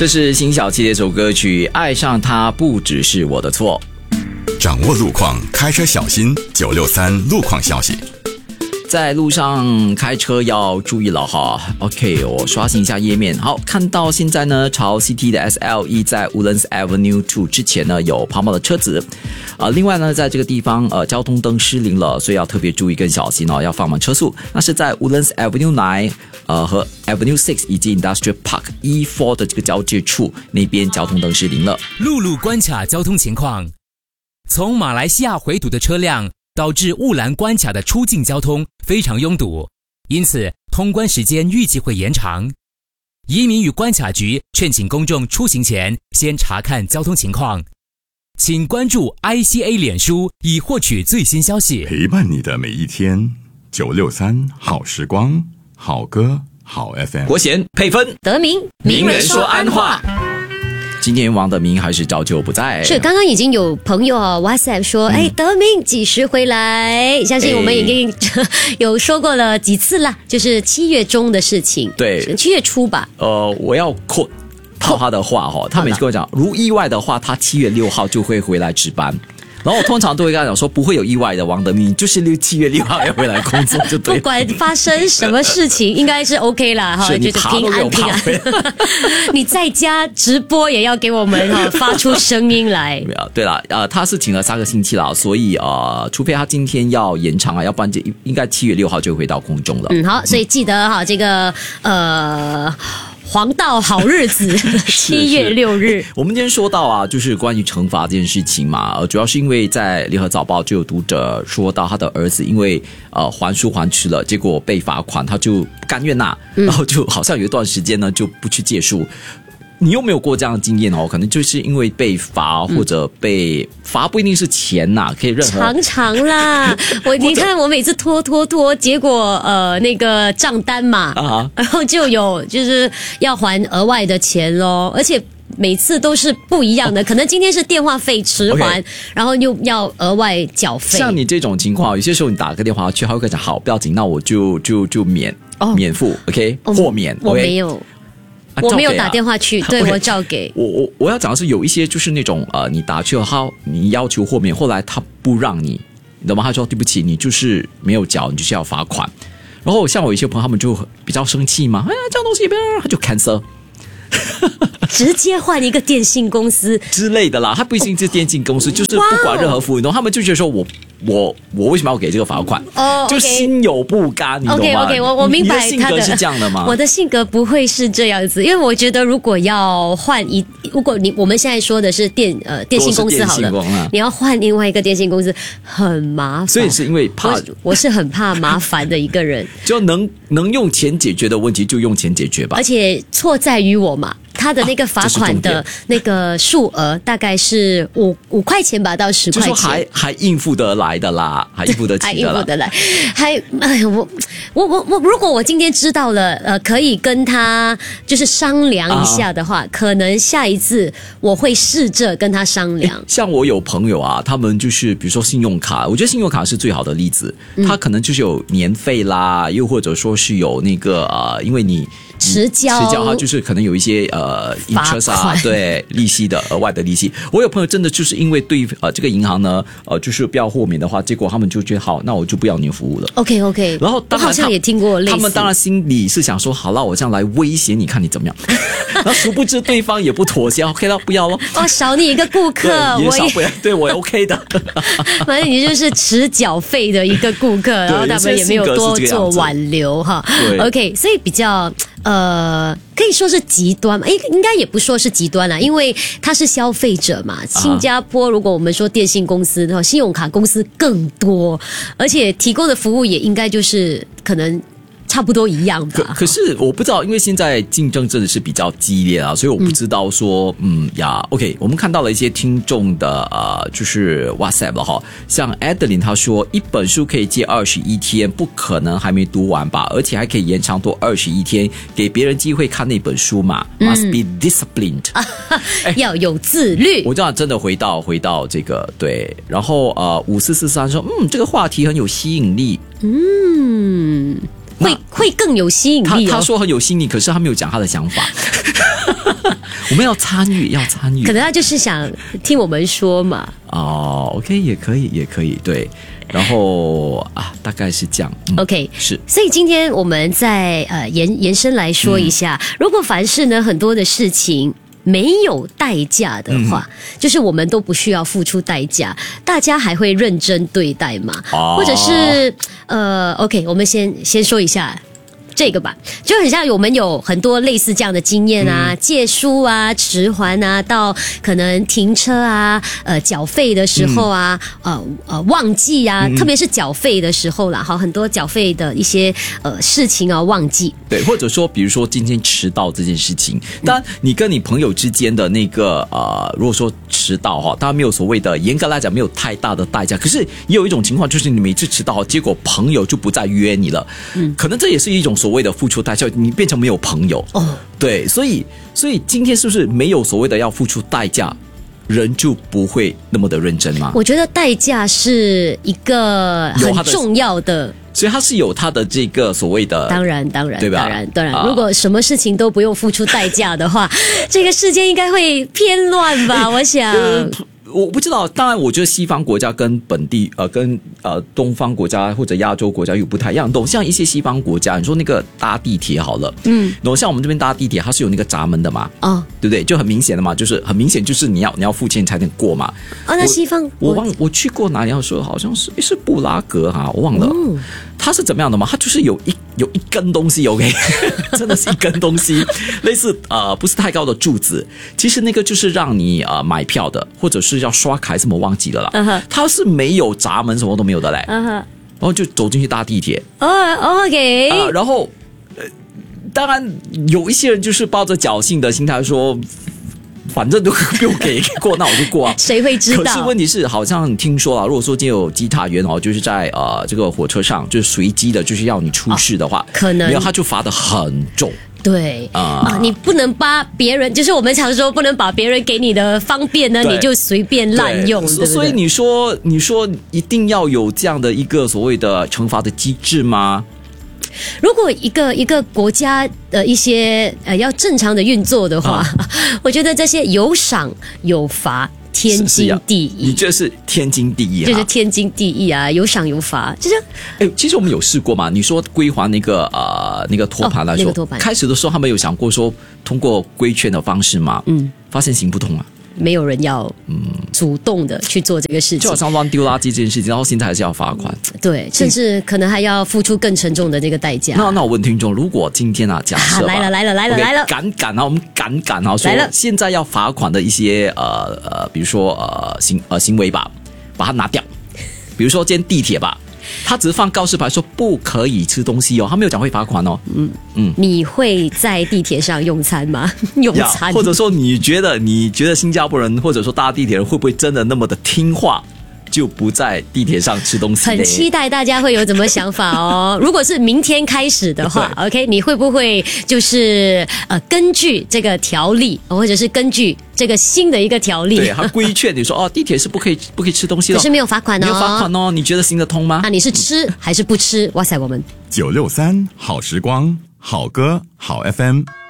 这是辛晓琪的一首歌曲《爱上他不只是我的错》。 掌握路况，开车小心。963路况消息。 在路上开车要注意了哈。OK， 我刷新一下页面。好，看到现在呢，朝 CT 的 SLE 在 Woodlands Avenue 2之前呢有跑马的车子。另外呢，在这个地方交通灯失灵了，所以要特别注意跟小心哦，要放慢车速。那是在 Woodlands Avenue 9和 Avenue 6以及 Industrial Park E4 的这个交界处，那边交通灯失灵了。 陆路关卡交通情况：从马来西亚回堵的车辆导致雾兰关卡的出境交通非常拥堵，因此通关时间预计会延长。移民与关卡局劝请公众出行前先查看交通情况。请关注 ICA 脸书以获取最新消息。 陪伴你的每一天，963好时光，好歌好 FM。 国贤配分， 德明名人说安话。今天王德明还是照旧不在。 是，刚刚已经有朋友WhatsApp 说，德明几时回来？相信我们已经有说过了几次啦，就是7月中的事情。 对 ，7月初吧。 我要套他的话哈，他每次跟我讲，如意外的话，他7月6号就会回来值班。然后我通常都会跟他讲说，不会有意外的，王德明就是7月6号要回来工作就对了。 不管发生什么事情，应该是 OK 啦哈，就是平安平安。你在家直播也要给我们发出声音来。 对了，他是请了3个星期了，所以除非他今天要延长啊，要不然就应该7月6号就回到空中了。 好，所以记得哈，这个黄道好日子7月6日。 我们今天说到就是关于惩罚这件事情嘛，主要是因为在联合早报就有读者说到他的儿子因为还书还迟了，结果被罚款，他就不甘愿然后就好像有一段时间呢就不去借书。你有没有过这样的经验可能就是因为被罚或者被罚不一定是钱可以任何常啦。你看我每次拖，结果那个账单嘛，然后就是要还额外的钱咯，而且每次都是不一样的，可能今天是电话费迟还，然后又要额外缴费。 像你这种情况，有些时候你打个电话去，他会跟你讲好，不要紧，那我就免付 ，OK， 豁免。 我没有。我没有打电话去，对，我照给。 我要讲的是有一些就是那种你打去了你要求豁免，后来他不让你懂吗？他说对不起，你就是没有缴，你就是要罚款。然后像我有一些朋友他们就比较生气嘛，这样东西不要，他就 cancel。 直接换一个电信公司之类的啦，他不一定是电信公司，就是不管任何服务，然后他们就觉得说我为什么要给这个罚款？就心有不甘，你懂吗 ？OK， 我明白你的性格是这样的吗？ 我的性格不会是这样子，因为我觉得如果要换如果我们现在说的是电信公司好了，你要换另外一个电信公司很麻烦， 所以是因为怕我是很怕麻烦的一个人， 就能用钱解决的问题就用钱解决吧， 而且错在于我嘛。他的那个罚款的那个数额大概是5块钱吧，到10块钱，就说还应付得来的啦，还应付得起的啦，还应付得来， 我如果我今天知道了，可以跟他就是商量一下的话，可能下一次我会试着跟他商量。 像我有朋友他们就是比如说信用卡，我觉得信用卡是最好的例子，他可能就是有年费啦，又或者说是有那个因为你迟交， 它就是可能有一些interest 对利息的额外的利息。我有朋友真的就是因为对这个银行呢就是不要豁免的话，结果他们就觉得好，那我就不要你服务了。 OK， 然后当然我好像也听过类似， 他们当然心里是想说，好了，我这样来威胁你看你怎么样。然后殊不知对方也不妥协 ，OK 了，不要了。 少你一个顾客， 对我 OK 的。 反正你就是迟缴费的一个顾客，然后他们也没有多做挽留哈。OK， 所以比较可以说是极端嘛？应该也不说是极端啦，因为他是消费者嘛。新加坡如果我们说电信公司的话，信用卡公司更多，而且提供的服务也应该就是可能差不多一样吧。 可是我不知道，因为现在竞争真的是比较激烈所以我不知道说OK， 我们看到了一些听众的就是 WhatsApp 了哈，像 Adeline 他说一本书可以借21天，不可能还没读完吧，而且还可以延长多21天，给别人机会看那本书嘛，must be disciplined 要有自律。 我这样真的回到这个对，然后5443说这个话题很有吸引力。 会更有吸引力哦。 他说很有吸引力，可是他没有讲他的想法。我们要参与， 可能他就是想听我们说嘛。 哦 ，OK， 也可以，对。然后大概是这样。 OK， 是。 所以今天我们再延伸来说一下，如果凡事呢很多的事情没有代价的话，就是我们都不需要付出代价，大家还会认真对待吗？或者是OK， 我们先说一下。这个吧，就很像我们有很多类似这样的经验啊，借书啊、迟还啊，到可能停车啊、缴费的时候啊、忘记啊，特别是缴费的时候啦，很多缴费的一些事情啊忘记。 对，或者说比如说今天迟到这件事情，当然你跟你朋友之间的那个如果说迟到当然没有所谓的，严格来讲没有太大的代价，可是也有一种情况就是你每次迟到，结果朋友就不再约你了，可能这也是一种所谓的付出代价，你变成没有朋友。对，所以今天是不是没有所谓的要付出代价，人就不会那么的认真吗？ 我觉得代价是一个很重要的， 所以它是有它的这个所谓的， 当然， 对吧？ 当然，如果什么事情都不用付出代价的话，这个世界应该会偏乱吧？我想。 我不知道，当然，我觉得西方国家跟本地跟东方国家或者亚洲国家又不太一样。懂？像一些西方国家，你说那个搭地铁好了，懂？像我们这边搭地铁，它是有那个闸门的嘛，对不对？就很明显的嘛，就是很明显，就是你要付钱才能过嘛。 那西方我去过哪里？要说好像是布拉格我忘了，它是怎么样的嘛？它就是有一根东西 ，OK， 真的是一根东西，类似不是太高的柱子，其实那个就是让你买票的，或者是要刷卡什么忘记了啦。它是没有闸门，什么都没有的嘞。然后就走进去搭地铁。 OK。 然后当然有一些人就是抱着侥幸的心态说，反正都不用给过，那我就过啊。 谁会知道？ 可是问题是，好像听说了，如果说今天有稽查员就是在这个火车上，就是随机的，就是要你出示的话， 可能没有他就罚得很重。 对你不能把别人，就是我们常说不能把别人给你的方便呢，你就随便滥用，对不对？ 所以你说一定要有这样的一个所谓的惩罚的机制吗？ 如果一个国家的一些要正常的运作的话，我觉得这些有赏有罚。天经地义， 你这是天经地义， 就是天经地义啊，有赏有罚，就这样。 其实我们有试过嘛？你说归还那个托盘来说，开始的时候他们有想过说通过规劝的方式嘛？发现行不通啊。 没有人要主动的去做这个事情， 就好像乱丢垃圾这件事情，然后现在还是要罚款， 对，甚至可能还要付出更沉重的这个代价。 那我问听众，如果今天假设来了， 我们敢说现在要罚款的一些比如说行为吧，把它拿掉，比如说今天地铁吧。他只是放告示牌说不可以吃东西他没有讲会罚款你会在地铁上用餐吗？用餐， 或者说你觉得新加坡人或者说搭地铁人会不会真的那么的听话？就不在地铁上吃东西。 很期待大家会有什么想法哦。如果是明天开始的话，OK， 你会不会就是根据这个条例，或者是根据这个新的一个条例， 对，他规劝你说地铁是不可以吃东西的， 可是没有罚款哦， 没有罚款哦，你觉得行得通吗？ 那你是吃还是不吃？哇塞，我们 963好时光，好歌好 FM。